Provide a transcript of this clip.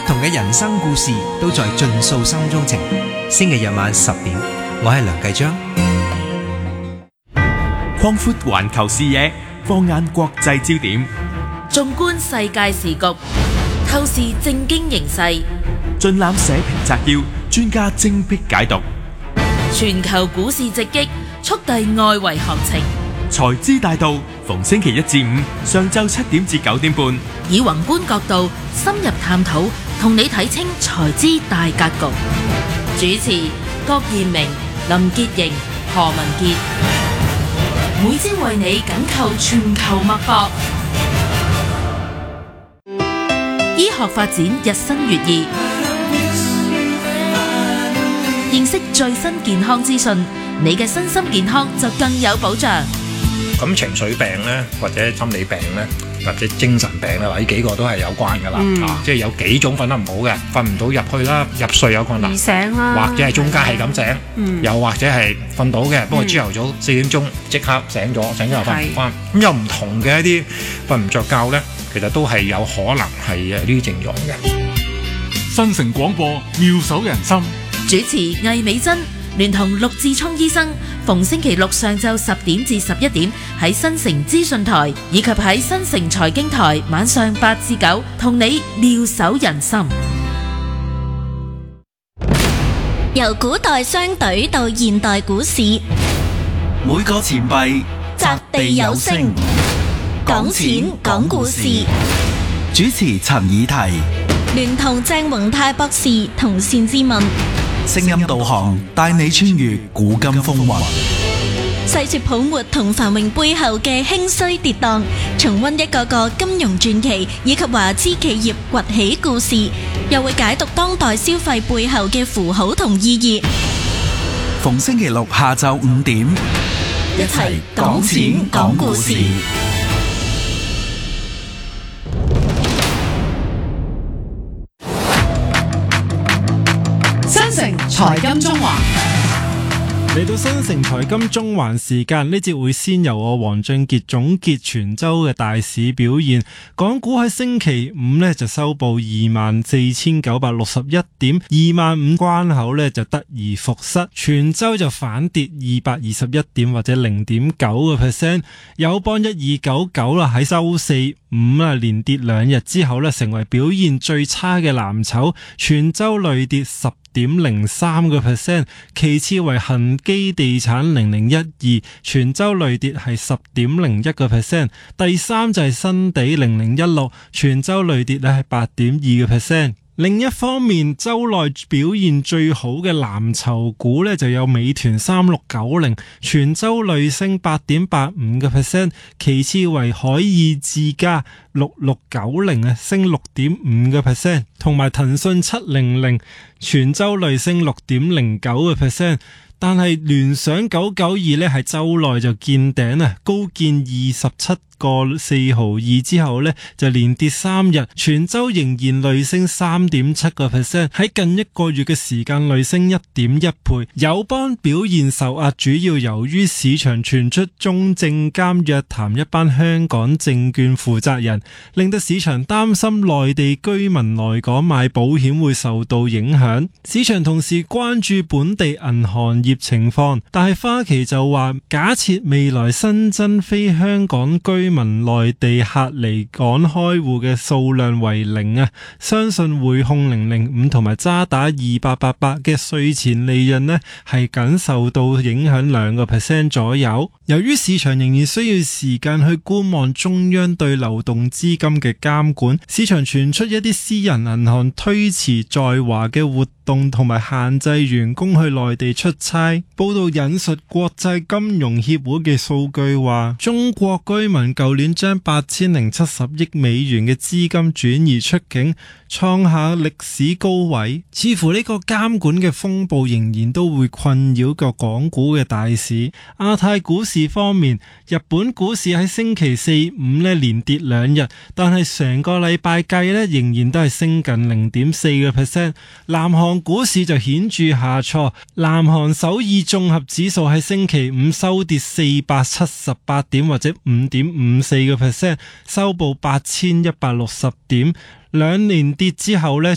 同嘅人生故事都在盡訴心中情。星期日晚10點，我係梁繼章。 擴闊環球視野，放眼國際焦點， 縱觀世界時局，透視政經形勢， 盡覽社評摘要，專家精闢解讀。 全球股市直擊，速遞外圍行情。 財資大道，逢星期一至五上晝7點至9點半， 以宏觀角度深入探討，同你睇清財資大格局。主持郭彥明、林潔瑩、何文傑，每朝為你緊扣全球脈搏。醫學發展日新月異，認識最新健康資訊，你嘅身心健康就更有保障。 咁情緒病咧，或者心理病咧，或者精神病咧，呢幾個都係有關噶啦。即係有幾種瞓得唔好嘅，瞓唔到入去啦，入睡有困難， 醒啦， 或者係中間係咁醒，又或者係瞓到嘅，不過朝頭早4點鐘即刻醒咗又瞓唔翻。咁有唔同嘅一啲瞓唔着覺咧，其實都係有可能係呢啲症狀嘅。 新城廣播妙手仁心， 主持魏美珍聯同陸志聰醫生，逢星期六上晝10點至11點喺新城資訊台以及喺新城財經台晚上8至9，同你妙手仁心。 由古代商隊到現代股市， 每個錢幣擲地有聲，講錢講故事。 主持陳以提， 聯同鄭宏泰博士同單志文， 聲音導航帶你穿越古今風雲， 細說泡沫同繁榮背後嘅興衰跌宕，重溫一個個金融傳奇以及華資企業崛起故事，又會解讀當代消費背後嘅符號同意義。 逢星期六下晝5點， 一齊講錢講故事。 新城財金中環， 嚟到新城財金中環時間，呢節會先由我黃俊傑總結全周嘅大市表現。港股喺星期五呢就收報24,961點，25,000關口呢就得而復失，全周就反跌221點或者 0.9%。友邦1299啦，喺周四五連跌2日之後呢，成為表現最差嘅藍籌，全周累跌10.03%，其次為恒基地產0012，全周累跌係10.01%，第三就係新地0016，全周累跌咧係8.2%。另一方面，周內表現最好嘅藍籌股呢，就有美團3690，全周累升8.85%，其次為海爾智家6690升6.5%，同埋騰訊700，全周累升6.09%。但係聯想992呢，係周內就見頂啊，高見27.42之後呢，就連跌3日，全周仍然累升3.7%，喺近1個月嘅時間累升1.1倍。友邦表現受壓，主要由於市場傳出中證監約談一班香港證券負責人，令到市場擔心內地居民來港買保險會受到影響。市場同時關注本地銀行業情況，但係花旗就話，假設未來新增非香港居民內地客離港開戶嘅數量為0啊，相信匯控005同埋渣打2888嘅稅前利潤呢係僅受到影響2% 左右。由於市場仍然需要時間去觀望中央對流動資金嘅監管，市場傳出一啲私人銀行推遲在華嘅活動同埋限制員工去內地出差。報道引述國際金融協會嘅數據話，中國居民舊年將8070億美元嘅資金轉移出境，創下歷史高位。似乎呢個監管嘅風暴仍然都會困擾個港股嘅大市。亞太股市方面，日本股市喺星期四五連跌2日，但係成個禮拜計仍然都係升近 0.4%。南韓股市就顯著下挫，南韓首爾綜合指數喺星期五收跌478點或者 5.54%，收報8160點。2連跌之後